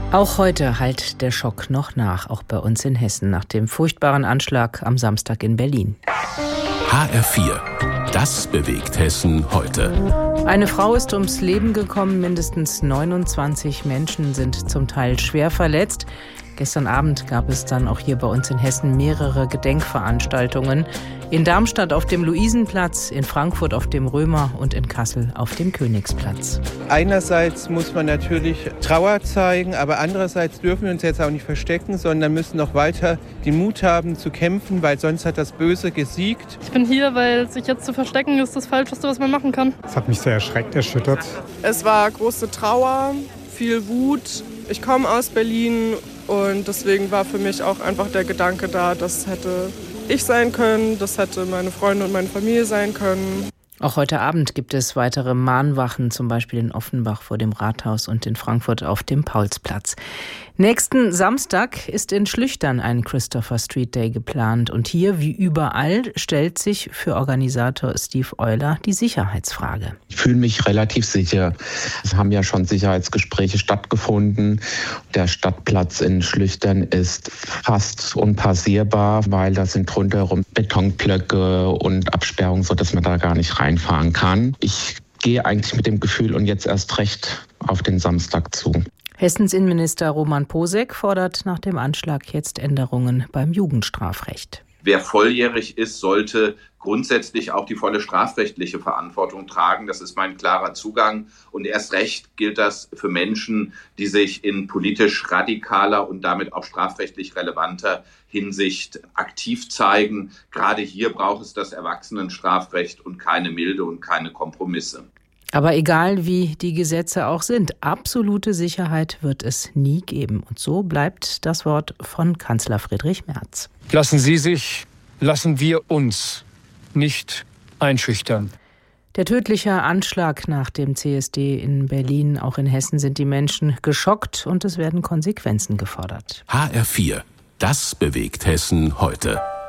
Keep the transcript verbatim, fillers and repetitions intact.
Auch heute hallt der Schock noch nach, auch bei uns in Hessen, nach dem furchtbaren Anschlag am Samstag in Berlin. H R vier. Das bewegt Hessen heute. Eine Frau ist ums Leben gekommen, mindestens neunundzwanzig Menschen sind zum Teil schwer verletzt. Gestern Abend gab es dann auch hier bei uns in Hessen mehrere Gedenkveranstaltungen. In Darmstadt auf dem Luisenplatz, in Frankfurt auf dem Römer und in Kassel auf dem Königsplatz. Einerseits muss man natürlich Trauer zeigen, aber andererseits dürfen wir uns jetzt auch nicht verstecken, sondern müssen noch weiter den Mut haben zu kämpfen, weil sonst hat das Böse gesiegt. Ich bin hier, weil sich jetzt zu verstecken ist das Falscheste, was man machen kann. Es hat mich sehr erschreckt, erschüttert. Es war große Trauer, viel Wut. Ich komme aus Berlin und deswegen war für mich auch einfach der Gedanke da, das hätte ich sein können, das hätte meine Freunde und meine Familie sein können. Auch heute Abend gibt es weitere Mahnwachen, zum Beispiel in Offenbach vor dem Rathaus und in Frankfurt auf dem Paulsplatz. Nächsten Samstag ist in Schlüchtern ein Christopher Street Day geplant. Und hier, wie überall, stellt sich für Organisator Steve Euler die Sicherheitsfrage. Ich fühle mich relativ sicher. Es haben ja schon Sicherheitsgespräche stattgefunden. Der Stadtplatz in Schlüchtern ist fast unpassierbar, weil da sind rundherum Betonblöcke und Absperrungen, sodass man da gar nicht reinfahren kann. Ich gehe eigentlich mit dem Gefühl und jetzt erst recht auf den Samstag zu. Hessens Innenminister Roman Posek fordert nach dem Anschlag jetzt Änderungen beim Jugendstrafrecht. Wer volljährig ist, sollte grundsätzlich auch die volle strafrechtliche Verantwortung tragen. Das ist mein klarer Zugang. Und erst recht gilt das für Menschen, die sich in politisch radikaler und damit auch strafrechtlich relevanter Hinsicht aktiv zeigen. Gerade hier braucht es das Erwachsenenstrafrecht und keine Milde und keine Kompromisse. Aber egal wie die Gesetze auch sind, absolute Sicherheit wird es nie geben. Und so bleibt das Wort von Kanzler Friedrich Merz. Lassen Sie sich, lassen wir uns nicht einschüchtern. Der tödliche Anschlag nach dem C S D in Berlin, auch in Hessen, sind die Menschen geschockt und es werden Konsequenzen gefordert. H R vier. Das bewegt Hessen heute.